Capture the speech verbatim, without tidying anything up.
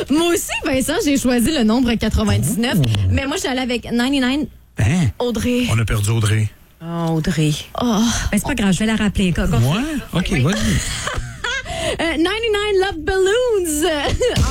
Moi aussi, Vincent, j'ai choisi le nombre quatre-vingt-dix-neuf. Oh. Mais moi, je suis allée avec quatre-vingt-dix-neuf. Hein? Audrey. On a perdu Audrey. Oh, Audrey. Oh. Ben, c'est pas grave, je vais la rappeler. Moi? OK, oui. vas-y. euh, quatre-vingt-dix-neuf Love Balloons.